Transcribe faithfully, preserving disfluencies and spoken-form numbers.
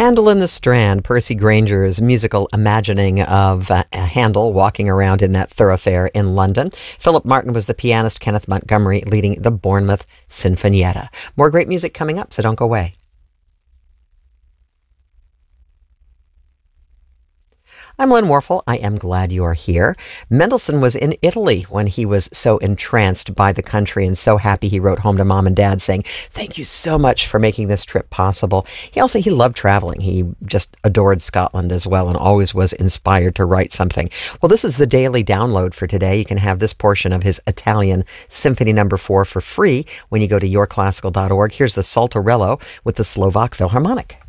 Handel in the Strand, Percy Granger's musical imagining of uh, Handel walking around in that thoroughfare in London. Philip Martin was the pianist, Kenneth Montgomery leading the Bournemouth Sinfonietta. More great music coming up, so don't go away. I'm Lynn Warfel. I am glad you are here. Mendelssohn was in Italy when he was so entranced by the country and so happy he wrote home to mom and dad saying, thank you so much for making this trip possible. He also, he loved traveling. He just adored Scotland as well and always was inspired to write something. Well, this is the daily download for today. You can have this portion of his Italian Symphony Number Four for free when you go to your classical dot org. Here's the Saltarello with the Slovak Philharmonic.